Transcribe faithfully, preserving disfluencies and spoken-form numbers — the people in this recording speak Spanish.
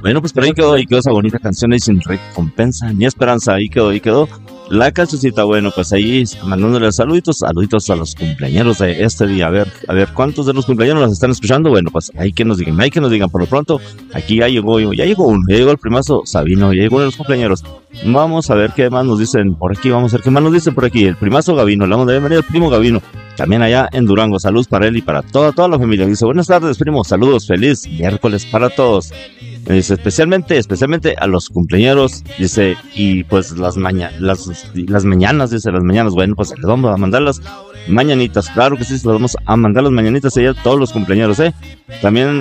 Bueno, pues por ahí quedó, ahí quedó esa bonita canción ahí sin recompensa ni esperanza, ahí quedó, ahí quedó la cancioncita. Bueno, pues ahí mandándole saluditos, saluditos a los cumpleaños de este día. A ver, a ver, ¿cuántos de los cumpleaños nos están escuchando? Bueno, pues ahí que nos digan, ahí que nos digan por lo pronto. Aquí ya llegó, ya llegó uno, ya llegó el primazo Sabino, ya llegó uno de los cumpleaños. Vamos a ver qué más nos dicen por aquí, vamos a ver qué más nos dicen por aquí. El primazo Gavino, le damos la bienvenida al primo Gavino, también allá en Durango. Saludos para él y para toda, toda la familia. Dice, buenas tardes, primo, saludos, feliz miércoles para todos. Dice, especialmente, especialmente a los cumpleaños, dice, y pues las maña, las, las mañanas, dice, las mañanas, bueno, pues les vamos a mandar las mañanitas, claro que sí, les vamos a mandar las mañanitas allá a todos los cumpleaños, eh, también